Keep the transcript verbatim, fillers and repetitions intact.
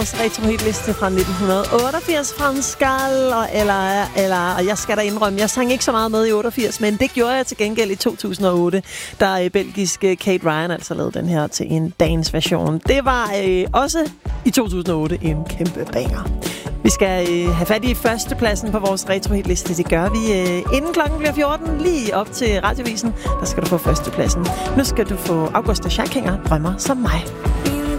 Retrohitliste fra nitten otteogfirs fra en skal, og, eller, eller, og jeg skal da indrømme, jeg sang ikke så meget med i otteogfirs, men det gjorde jeg til gengæld i to tusind og otte, da belgiske Kate Ryan altså lavede den her til en dagens version. Det var øh, også i to tusind og otte en kæmpe banger. Vi skal øh, have fat i førstepladsen på vores retrohitliste. Det gør vi øh, inden klokken bliver fjorten, lige op til Radiovisen. Der skal du få førstepladsen. Nu skal du få Augusta Scharkinger, Drømmer som mig.